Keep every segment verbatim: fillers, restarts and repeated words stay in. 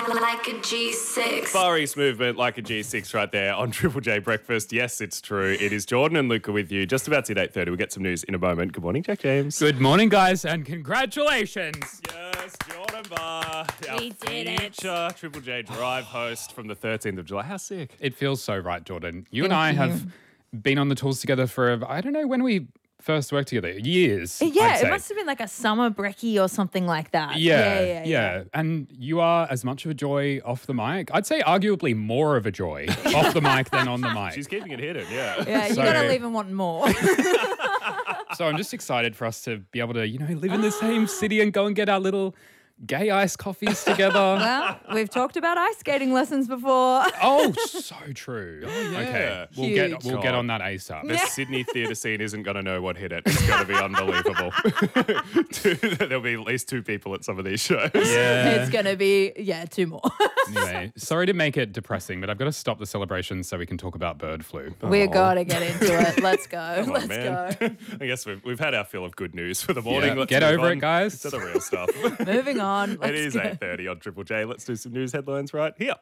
like a G six. Far East movement like a G six right there on Triple J Breakfast. Yes, it's true. It is Jordan and Luca with you. Just about to eight thirty. We'll get some news in a moment. Good morning, Jack James. Good morning, guys, and congratulations. Yes, Jordan Barr, our We did it. future Triple J Drive host from the thirteenth of July. How sick. It feels so right, Jordan. You Thank and I you. have been on the tours together for, I don't know when we first worked together, years. Yeah, I'd it say. must have been like a summer brekkie or something like that. Yeah, yeah, yeah, yeah. And you are as much of a joy off the mic. I'd say arguably more of a joy off the mic than on the mic. She's keeping it hidden, yeah. Yeah, you So- gotta leave and want more. So I'm just excited for us to be able to, you know, live in the same city and go and get our little gay iced coffees together. Well, we've talked about ice skating lessons before. Oh, so true. Oh, yeah. Okay, we'll Huge. get we'll get God. on that ASAP. The Sydney theatre scene isn't going to know what hit it. It's going to be unbelievable. Two- There'll be at least two people at some of these shows. Yeah. It's gonna be, yeah, two more. Anyway, sorry to make it depressing, but I've got to stop the celebration so we can talk about bird flu. we Oh. gotta get into it. Let's go. Come on, Let's man. go. I guess we've, we've had our fill of good news for the morning. Yeah, Let's get move over it, on guys. To the real stuff. Moving on. It Let's is go. eight thirty on Triple J. Let's do some news headlines right here.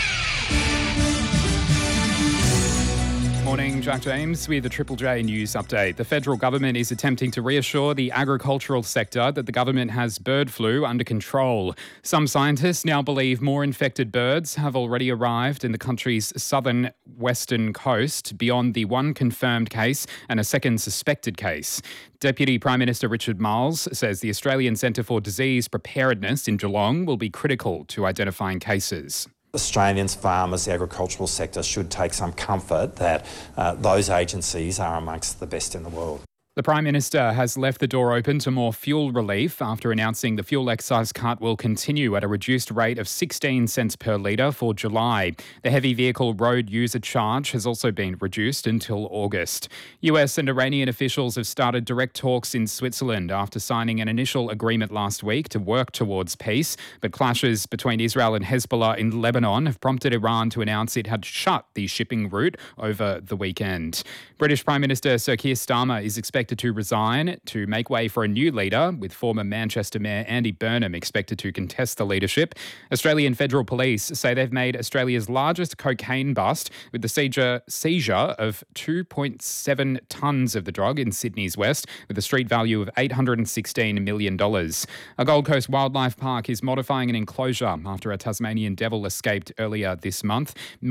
Morning, Jack James with the Triple J News Update. The federal government is attempting to reassure the agricultural sector that the government has bird flu under control. Some scientists now believe more infected birds have already arrived in the country's southern western coast beyond the one confirmed case and a second suspected case. Deputy Prime Minister Richard Marles says the Australian Centre for Disease Preparedness in Geelong will be critical to identifying cases. Australians, farmers, the agricultural sector should take some comfort that uh, those agencies are amongst the best in the world. The Prime Minister has left the door open to more fuel relief after announcing the fuel excise cut will continue at a reduced rate of sixteen cents per litre for July. The heavy vehicle road user charge has also been reduced until August. U S and Iranian officials have started direct talks in Switzerland after signing an initial agreement last week to work towards peace. But clashes between Israel and Hezbollah in Lebanon have prompted Iran to announce it had shut the shipping route over the weekend. British Prime Minister Sir Keir Starmer is expected to resign to make way for a new leader, with former Manchester Mayor Andy Burnham expected to contest the leadership. Australian Federal Police say they've made Australia's largest cocaine bust with the seizure, seizure of two point seven tonnes of the drug in Sydney's west, with a street value of eight hundred sixteen million dollars. A Gold Coast Wildlife Park is modifying an enclosure after a Tasmanian devil escaped earlier this month.